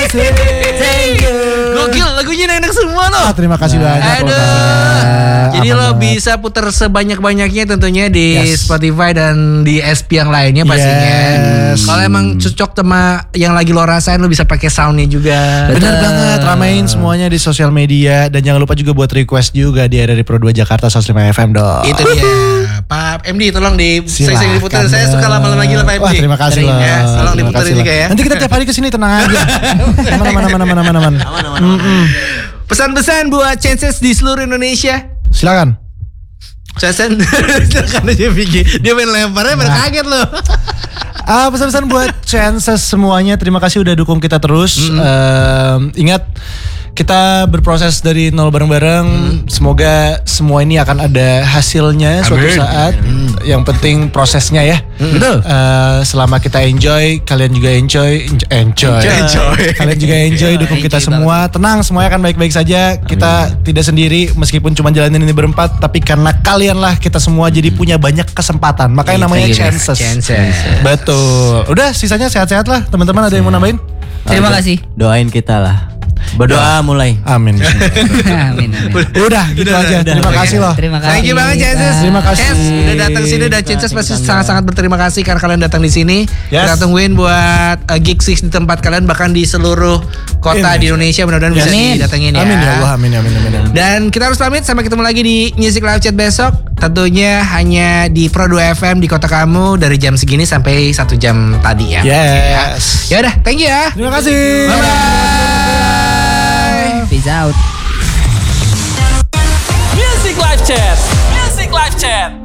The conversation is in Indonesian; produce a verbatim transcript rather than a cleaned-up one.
kasih. Thank you. Gokil, lagunya enak semua loh. Ah, terima kasih banyak. Aduh. Loh, Jadi Aman lo banget. bisa putar sebanyak-banyaknya tentunya di Yes. Spotify dan di S P yang lainnya pastinya. Yes. Kalau emang cocok sama yang lagi lo rasain, lo bisa pakai soundnya juga. Bener banget, ramein semuanya di sosial media. Dan jangan lupa juga buat request juga di R R I Pro dua Jakarta seratus lima F M dong. Itu dia. Pak M D tolong di Silakan sering diputar. Saya suka lama-lama lagi lah Pak M D. Wah, terima kasih Sering loh. ya. Tolong Terima diputar kasih juga loh. ya. Nanti kita tiap hari kesini, tenang aja. Mana mana mana mana mana mana. Pesan-pesan buat Chances di seluruh Indonesia. Silakan. Chances silakan aja Vicky. Dia main lemparnya pada kaget loh. Ah, pesan-pesan buat Chances semuanya. Terima kasih udah dukung kita terus. Mm-hmm. Ehm, ingat kita berproses dari nol bareng-bareng. Mm. Semoga semua ini akan ada hasilnya suatu Amin. saat. Mm. Yang penting prosesnya ya. Betul. Eh, selama kita enjoy, kalian juga enjoy, enjoy, enjoy. Enjoy. Kalian juga enjoy, dukung kita Enjoy semua. Tenang, semuanya akan baik-baik saja. Kita tidak sendiri, meskipun cuma jalanin ini berempat, tapi karena kalian lah kita semua jadi punya banyak kesempatan. Makanya namanya Itu dia, chances. Chances. Betul. Udah, sisanya sehat-sehat lah, teman-teman. Ada yang mau nambahin? Terima kasih. Doain kita lah. Berdoa mulai. Amin. Amin, amin. Udah, gitu aja. Terima kasih loh. Terima kasih. Thank you banget Chances. Terima kasih. Chance, udah datang sini dan Chances pasti sangat-sangat berterima kasih karena kalian datang di sini. Yes. Kita tungguin buat uh, gig six di tempat kalian, bahkan di seluruh kota Amin. di Indonesia, mudah-mudahan bisa Amin. didatengin ya. Amin ya Allah, amin, amin, amin. amin. Dan kita harus pamit, sampai ketemu lagi di Music Live Chat besok. Tentunya hanya di Pro dua F M di kota kamu dari jam segini sampai satu jam tadi ya. Yes. Ya udah, thank you ya. Terima kasih. Bye bye. Peace out. Music Live Chat. Music Live Chat.